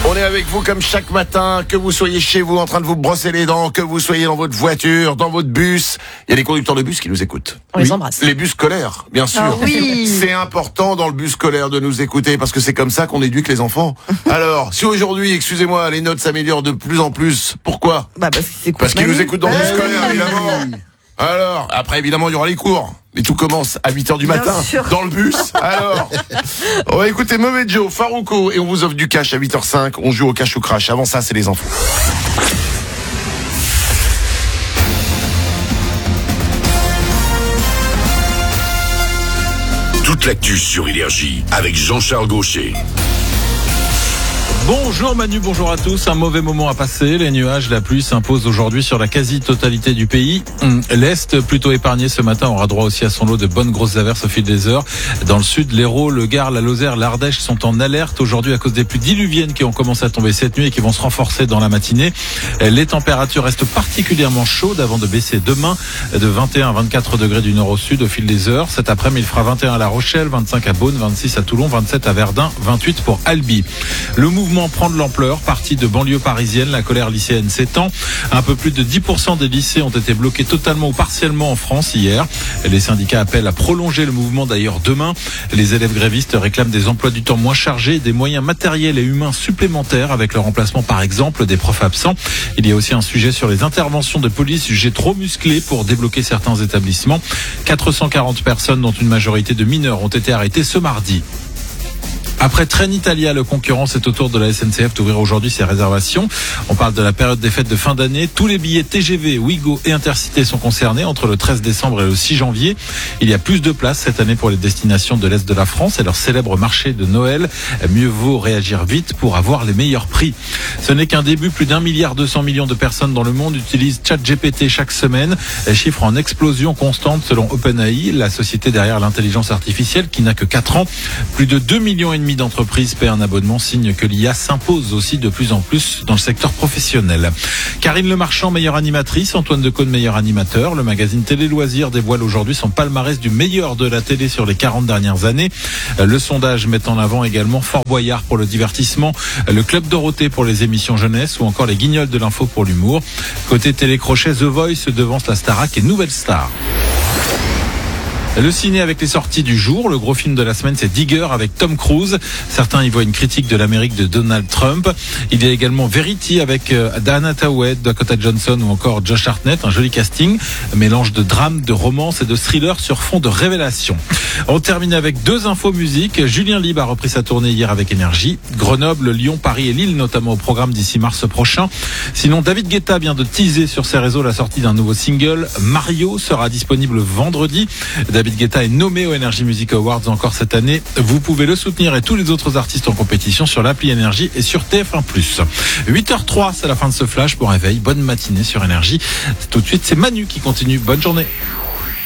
On est avec vous comme chaque matin, que vous soyez chez vous en train de vous brosser les dents, que vous soyez dans votre voiture, dans votre bus. Il y a des conducteurs de bus qui nous écoutent. On les embrasse. Les bus scolaires, bien sûr. Ah oui. C'est important dans le bus scolaire de nous écouter parce que c'est comme ça qu'on éduque les enfants. Alors, si aujourd'hui, excusez-moi, les notes s'améliorent de plus en plus, pourquoi ? Parce qu'ils nous écoutent dans le bus scolaire, évidemment. Alors, après, évidemment, il y aura les cours. Et tout commence à 8h du matin, dans le bus. Alors, on va écouter Mauvais Joe, Farouko, et on vous offre du cash à 8h05. On joue au cash ou crash. Avant ça, c'est les infos. Toute l'actu sur Énergie avec Jean-Charles Gaucher. Bonjour Manu, bonjour à tous. Un mauvais moment à passer. Les nuages, la pluie s'imposent aujourd'hui sur la quasi-totalité du pays. L'Est, plutôt épargné ce matin, aura droit aussi à son lot de bonnes grosses averses au fil des heures. Dans le sud, l'Hérault, le Gard, la Lozère, l'Ardèche sont en alerte aujourd'hui à cause des pluies diluviennes qui ont commencé à tomber cette nuit et qui vont se renforcer dans la matinée. Les températures restent particulièrement chaudes avant de baisser demain de 21 à 24 degrés du nord au sud au fil des heures. Cet après-midi, il fera 21 à La Rochelle, 25 à Beaune, 26 à Toulon, 27 à Verdun, 28 pour Albi. Le mouvement prend de l'ampleur. Partie de banlieue parisienne, la colère lycéenne s'étend. Un peu plus de 10% des lycées ont été bloqués totalement ou partiellement en France hier. Les syndicats appellent à prolonger le mouvement d'ailleurs demain. Les élèves grévistes réclament des emplois du temps moins chargés, des moyens matériels et humains supplémentaires avec le remplacement par exemple des profs absents. Il y a aussi un sujet sur les interventions de police jugées trop musclées pour débloquer certains établissements. 440 personnes, dont une majorité de mineurs, ont été arrêtées ce mardi. Après Trenitalia, le concurrent, c'est au tour de la SNCF d'ouvrir aujourd'hui ses réservations. On parle de la période des fêtes de fin d'année. Tous les billets TGV, Ouigo et Intercité sont concernés entre le 13 décembre et le 6 janvier. Il y a plus de places cette année pour les destinations de l'Est de la France et leur célèbre marché de Noël. Mieux vaut réagir vite pour avoir les meilleurs prix. Ce n'est qu'un début. Plus d'1,2 milliard de personnes dans le monde utilisent ChatGPT chaque semaine. Chiffre en explosion constante selon OpenAI, la société derrière l'intelligence artificielle qui n'a que 4 ans. Plus de 2,5 millions d'entreprises paient un abonnement, signe que l'IA s'impose aussi de plus en plus dans le secteur professionnel. Karine Lemarchand, meilleure animatrice, Antoine Decaune, meilleur animateur. Le magazine Télé Loisirs dévoile aujourd'hui son palmarès du meilleur de la télé sur les 40 dernières années. Le sondage met en avant également Fort Boyard pour le divertissement, le Club Dorothée pour les émissions jeunesse ou encore les Guignols de l'info pour l'humour. Côté télécrochet, The Voice devance la Starac et Nouvelle Star. Le ciné avec les sorties du jour. Le gros film de la semaine, c'est Digger avec Tom Cruise. Certains y voient une critique de l'Amérique de Donald Trump. Il y a également Verity avec Anne Hathaway, Dakota Johnson ou encore Josh Hartnett. Un joli casting, mélange de drame, de romance et de thriller sur fond de révélation. On termine avec 2 infos musique. Julien Libre a repris sa tournée hier avec Énergie. Grenoble, Lyon, Paris et Lille notamment au programme d'ici mars prochain. Sinon, David Guetta vient de teaser sur ses réseaux la sortie d'un nouveau single. Mario sera disponible vendredi. David Guetta est nommé aux Energy Music Awards encore cette année. Vous pouvez le soutenir et tous les autres artistes en compétition sur l'appli Énergie et sur TF1+. 8h03, c'est la fin de ce flash. Bon réveil, bonne matinée sur Énergie. Tout de suite, c'est Manu qui continue. Bonne journée.